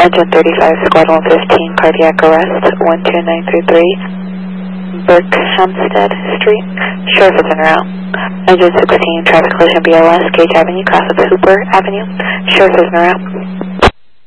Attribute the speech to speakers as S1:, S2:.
S1: Engine 35, Squad 115, cardiac arrest, 12933, Berkhamsted Street, sheriff is en route. Engine 16, traffic collision BLS, Gage Avenue, cross of Hooper Avenue, sheriff is en route.